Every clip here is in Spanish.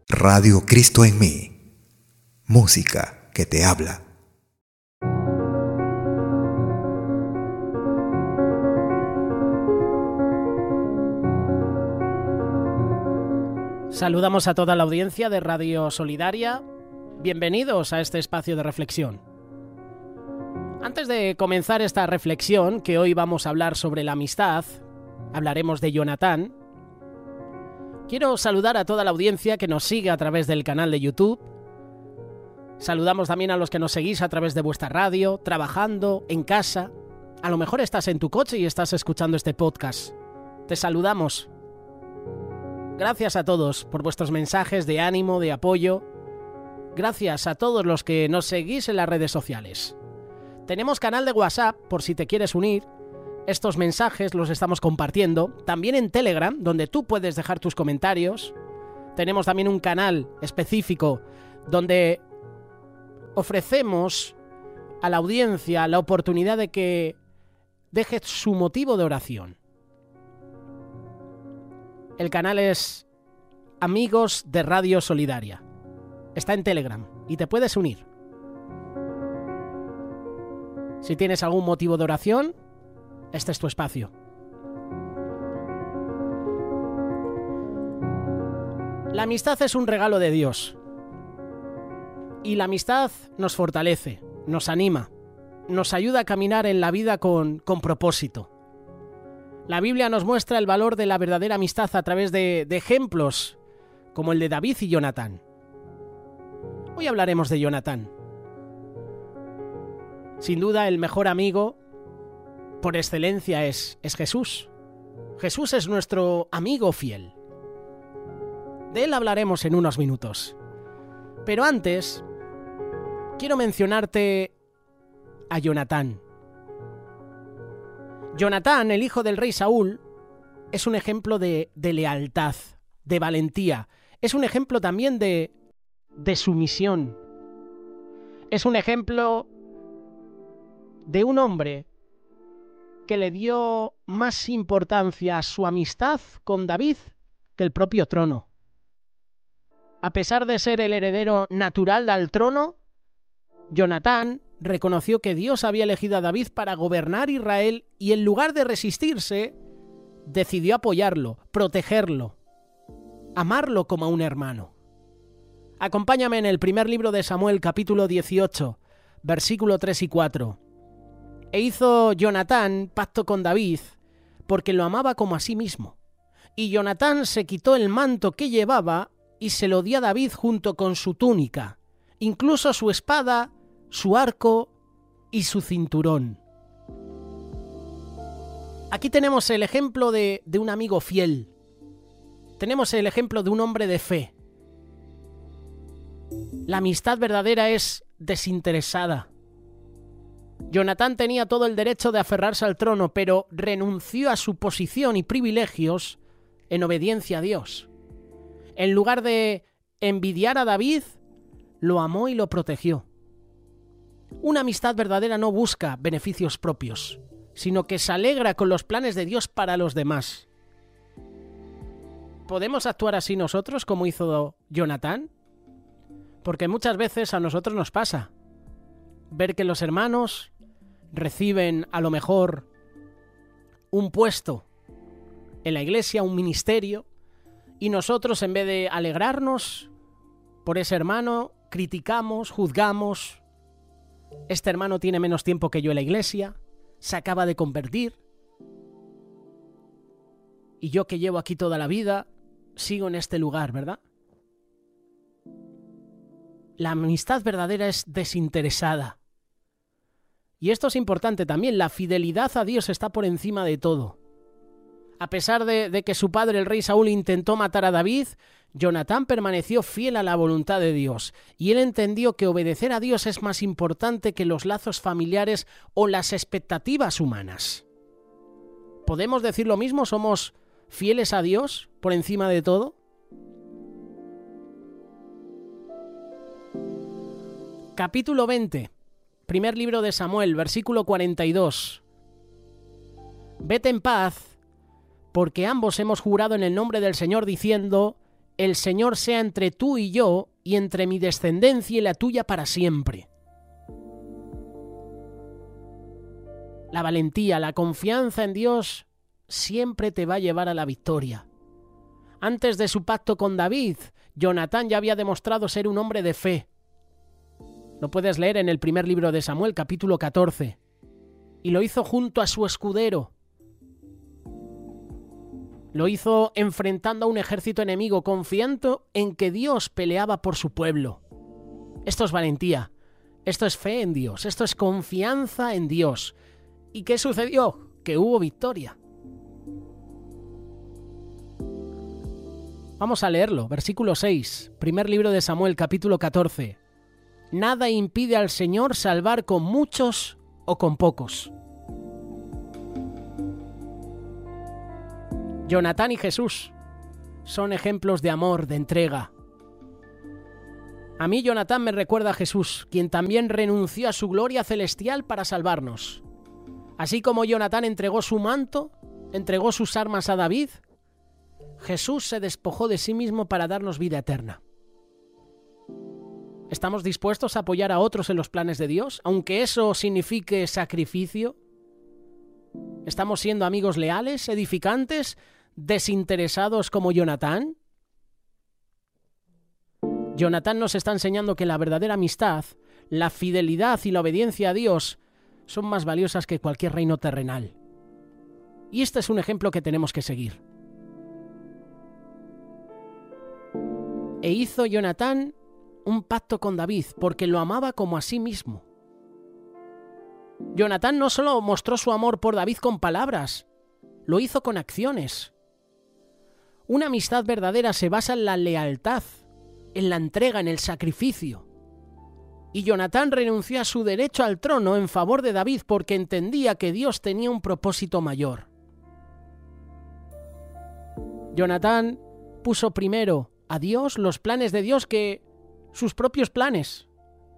Radio Cristo en mí. Música que te habla. Saludamos a toda la audiencia de Radio Solidaria. Bienvenidos a este espacio de reflexión. Antes de comenzar esta reflexión, que hoy vamos a hablar sobre la amistad, hablaremos de Jonatán. Quiero saludar a toda la audiencia que nos sigue a través del canal de YouTube. Saludamos también a los que nos seguís a través de vuestra radio, trabajando, en casa. A lo mejor estás en tu coche y estás escuchando este podcast. Te saludamos. Gracias a todos por vuestros mensajes de ánimo, de apoyo. Gracias a todos los que nos seguís en las redes sociales. Tenemos canal de WhatsApp por si te quieres unir. Estos mensajes los estamos compartiendo. También en Telegram, donde tú puedes dejar tus comentarios. Tenemos también un canal específico donde ofrecemos a la audiencia la oportunidad de que deje su motivo de oración. El canal es Amigos de Radio Solidaria. Está en Telegram y te puedes unir. Si tienes algún motivo de oración, este es tu espacio. La amistad es un regalo de Dios. Y la amistad nos fortalece, nos anima, nos ayuda a caminar en la vida con propósito. La Biblia nos muestra el valor de la verdadera amistad a través de ejemplos como el de David y Jonatán. Hoy hablaremos de Jonatán. Sin duda, el mejor amigo por excelencia es Jesús. Jesús es nuestro amigo fiel. De él hablaremos en unos minutos. Pero antes, quiero mencionarte a Jonatán. Jonatán, el hijo del rey Saúl, es un ejemplo de lealtad, de valentía. Es un ejemplo también de sumisión. Es un ejemplo de un hombre que le dio más importancia a su amistad con David que el propio trono. A pesar de ser el heredero natural al trono, Jonatán reconoció que Dios había elegido a David para gobernar Israel y en lugar de resistirse, decidió apoyarlo, protegerlo, amarlo como a un hermano. Acompáñame en el primer libro de Samuel, capítulo 18, versículo 3 y 4. E hizo Jonatán pacto con David porque lo amaba como a sí mismo. Y Jonatán se quitó el manto que llevaba y se lo dio a David junto con su túnica, incluso su espada, su arco y su cinturón. Aquí tenemos el ejemplo de un amigo fiel. Tenemos el ejemplo de un hombre de fe. La amistad verdadera es desinteresada. Jonatán tenía todo el derecho de aferrarse al trono, pero renunció a su posición y privilegios en obediencia a Dios. En lugar de envidiar a David, lo amó y lo protegió. Una amistad verdadera no busca beneficios propios, sino que se alegra con los planes de Dios para los demás. ¿Podemos actuar así nosotros como hizo Jonatán? Porque muchas veces a nosotros nos pasa ver que los hermanos reciben a lo mejor un puesto en la iglesia, un ministerio, y nosotros en vez de alegrarnos por ese hermano, criticamos, juzgamos. Este hermano tiene menos tiempo que yo en la iglesia, se acaba de convertir, y yo que llevo aquí toda la vida, sigo en este lugar, ¿verdad? La amistad verdadera es desinteresada. Y esto es importante también, la fidelidad a Dios está por encima de todo. A pesar de que su padre, el rey Saúl, intentó matar a David, Jonatán permaneció fiel a la voluntad de Dios, y él entendió que obedecer a Dios es más importante que los lazos familiares o las expectativas humanas. ¿Podemos decir lo mismo? ¿Somos fieles a Dios por encima de todo? Capítulo 20, primer libro de Samuel, versículo 42. Vete en paz, porque ambos hemos jurado en el nombre del Señor diciendo: el Señor sea entre tú y yo, y entre mi descendencia y la tuya para siempre. La valentía, la confianza en Dios siempre te va a llevar a la victoria. Antes de su pacto con David, Jonatán ya había demostrado ser un hombre de fe. Lo puedes leer en el primer libro de Samuel, capítulo 14. Y lo hizo junto a su escudero. Lo hizo enfrentando a un ejército enemigo, confiando en que Dios peleaba por su pueblo. Esto es valentía, esto es fe en Dios, esto es confianza en Dios. ¿Y qué sucedió? Que hubo victoria. Vamos a leerlo, versículo 6, primer libro de Samuel, capítulo 14. Nada impide al Señor salvar con muchos o con pocos. Jonatán y Jesús son ejemplos de amor, de entrega. A mí Jonatán me recuerda a Jesús, quien también renunció a su gloria celestial para salvarnos. Así como Jonatán entregó su manto, entregó sus armas a David, Jesús se despojó de sí mismo para darnos vida eterna. ¿Estamos dispuestos a apoyar a otros en los planes de Dios, aunque eso signifique sacrificio? ¿Estamos siendo amigos leales, edificantes, desinteresados como Jonatán? Jonatán nos está enseñando que la verdadera amistad, la fidelidad y la obediencia a Dios son más valiosas que cualquier reino terrenal. Y este es un ejemplo que tenemos que seguir. E hizo Jonatán un pacto con David porque lo amaba como a sí mismo. Jonatán no solo mostró su amor por David con palabras, lo hizo con acciones. Una amistad verdadera se basa en la lealtad, en la entrega, en el sacrificio. Y Jonatán renunció a su derecho al trono en favor de David porque entendía que Dios tenía un propósito mayor. Jonatán puso primero a Dios, los planes de Dios, que sus propios planes.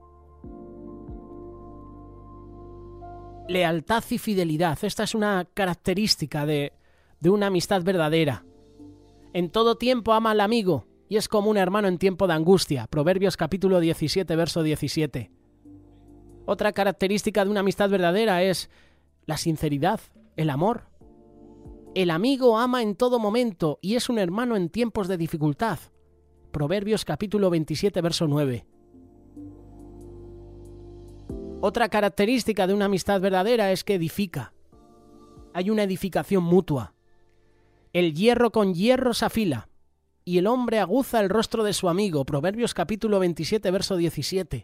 Lealtad y fidelidad. Esta es una característica de una amistad verdadera. En todo tiempo ama al amigo y es como un hermano en tiempo de angustia. Proverbios capítulo 17, verso 17. Otra característica de una amistad verdadera es la sinceridad, el amor. El amigo ama en todo momento y es un hermano en tiempos de dificultad. Proverbios capítulo 27, verso 9. Otra característica de una amistad verdadera es que edifica. Hay una edificación mutua. El hierro con hierro se afila y el hombre aguza el rostro de su amigo. Proverbios capítulo 27, verso 17.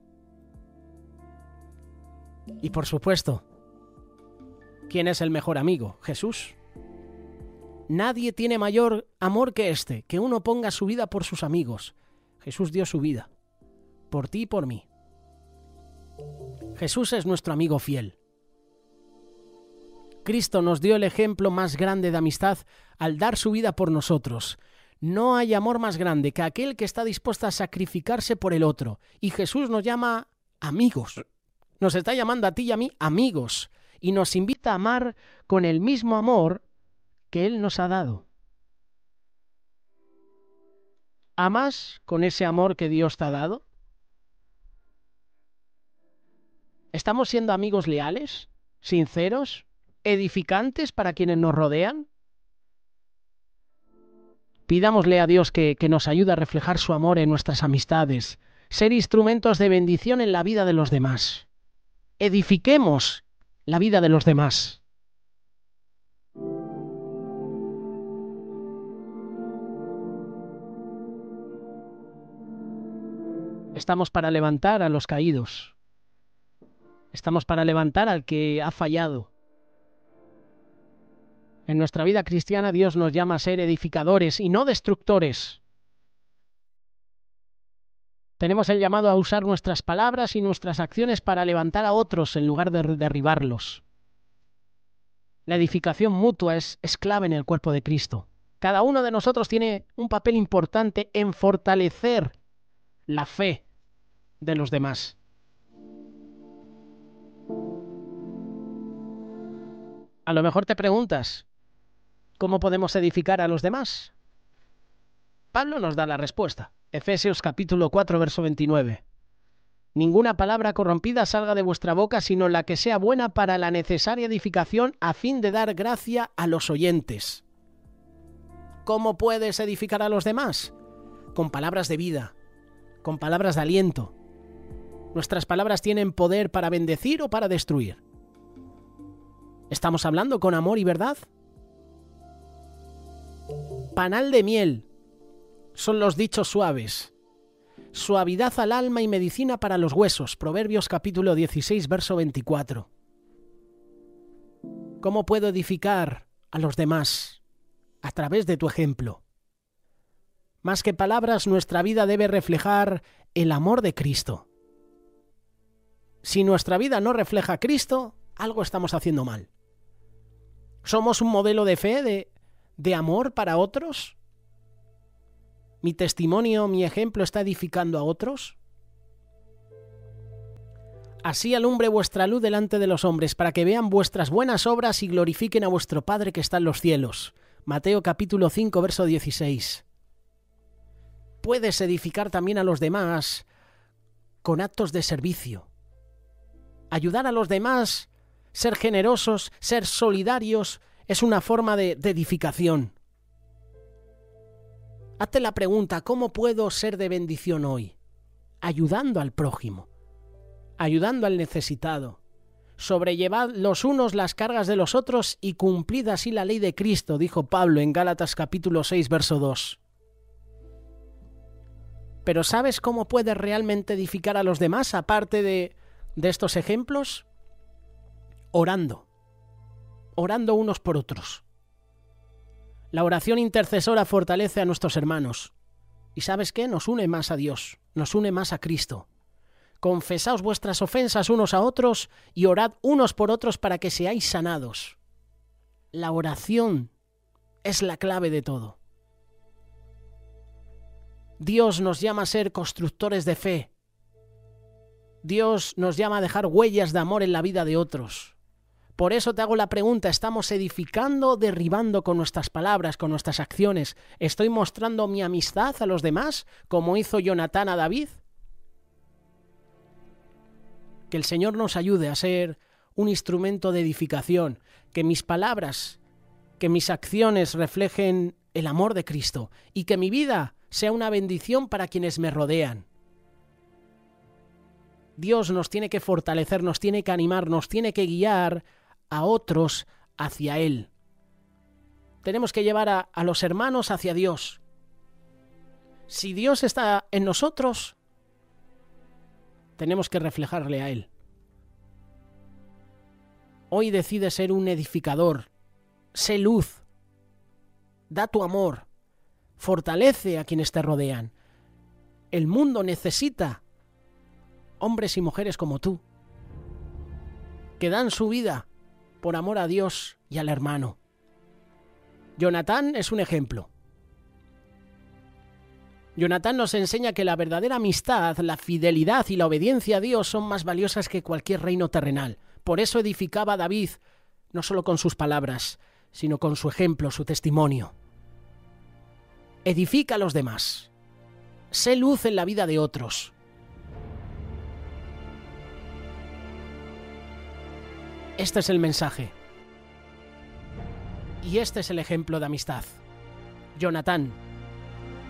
Y por supuesto, ¿quién es el mejor amigo? Jesús. Nadie tiene mayor amor que este, que uno ponga su vida por sus amigos. Jesús dio su vida, por ti y por mí. Jesús es nuestro amigo fiel. Cristo nos dio el ejemplo más grande de amistad al dar su vida por nosotros. No hay amor más grande que aquel que está dispuesto a sacrificarse por el otro. Y Jesús nos llama amigos. Nos está llamando a ti y a mí amigos. Y nos invita a amar con el mismo amor que Él nos ha dado. ¿Amas con ese amor que Dios te ha dado? ¿Estamos siendo amigos leales, sinceros, edificantes para quienes nos rodean? Pidámosle a Dios que nos ayude a reflejar su amor en nuestras amistades, ser instrumentos de bendición en la vida de los demás. Edifiquemos la vida de los demás. Estamos para levantar a los caídos. Estamos para levantar al que ha fallado. En nuestra vida cristiana Dios nos llama a ser edificadores y no destructores. Tenemos el llamado a usar nuestras palabras y nuestras acciones para levantar a otros en lugar de derribarlos. La edificación mutua es clave en el cuerpo de Cristo. Cada uno de nosotros tiene un papel importante en fortalecer la fe de los demás. A lo mejor te preguntas, ¿cómo podemos edificar a los demás? Pablo nos da la respuesta. Efesios capítulo 4, verso 29. Ninguna palabra corrompida salga de vuestra boca, sino la que sea buena para la necesaria edificación, a fin de dar gracia a los oyentes. ¿Cómo puedes edificar a los demás? Con palabras de vida, con palabras de aliento. Nuestras palabras tienen poder para bendecir o para destruir. ¿Estamos hablando con amor y verdad? Panal de miel son los dichos suaves. Suavidad al alma y medicina para los huesos. Proverbios capítulo 16, verso 24. ¿Cómo puedo edificar a los demás? A través de tu ejemplo. Más que palabras, nuestra vida debe reflejar el amor de Cristo. Si nuestra vida no refleja a Cristo, algo estamos haciendo mal. ¿Somos un modelo de fe, de amor para otros? ¿Mi testimonio, mi ejemplo está edificando a otros? Así alumbre vuestra luz delante de los hombres, para que vean vuestras buenas obras y glorifiquen a vuestro Padre que está en los cielos. Mateo capítulo 5, verso 16. Puedes edificar también a los demás con actos de servicio. Ayudar a los demás, ser generosos, ser solidarios, es una forma de edificación. Hazte la pregunta, ¿cómo puedo ser de bendición hoy? Ayudando al prójimo, ayudando al necesitado. Sobrellevad los unos las cargas de los otros y cumplid así la ley de Cristo, dijo Pablo en Gálatas capítulo 6, verso 2. Pero ¿sabes cómo puedes realmente edificar a los demás, aparte de estos ejemplos? Orando unos por otros. La oración intercesora fortalece a nuestros hermanos. ¿Y sabes qué? Nos une más a Dios, nos une más a Cristo. Confesaos vuestras ofensas unos a otros y orad unos por otros para que seáis sanados. La oración es la clave de todo. Dios nos llama a ser constructores de fe. Dios nos llama a dejar huellas de amor en la vida de otros. Por eso te hago la pregunta, ¿estamos edificando o derribando con nuestras palabras, con nuestras acciones? ¿Estoy mostrando mi amistad a los demás, como hizo Jonatán a David? Que el Señor nos ayude a ser un instrumento de edificación, que mis palabras, que mis acciones reflejen el amor de Cristo y que mi vida sea una bendición para quienes me rodean. Dios nos tiene que fortalecer, nos tiene que animar, nos tiene que guiar a otros hacia Él. Tenemos que llevar a los hermanos hacia Dios. Si Dios está en nosotros, tenemos que reflejarle a Él. Hoy decide ser un edificador. Sé luz. Da tu amor. Fortalece a quienes te rodean. El mundo necesita hombres y mujeres como tú, que dan su vida por amor a Dios y al hermano. Jonatán es un ejemplo. Jonatán nos enseña que la verdadera amistad, la fidelidad y la obediencia a Dios son más valiosas que cualquier reino terrenal. Por eso edificaba a David, no solo con sus palabras, sino con su ejemplo, su testimonio. Edifica a los demás. Sé luz en la vida de otros. Este es el mensaje. Y este es el ejemplo de amistad. Jonatán.